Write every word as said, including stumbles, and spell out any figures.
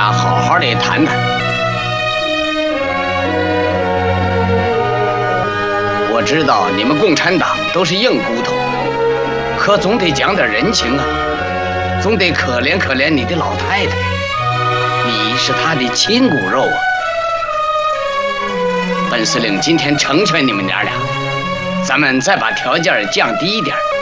俩好好的谈谈。我知道你们共产党都是硬骨头，可总得讲点人情啊，总得可怜可怜你的老太太，你是她的亲骨肉啊。本司令今天成全你们娘俩，咱们再把条件降低一点。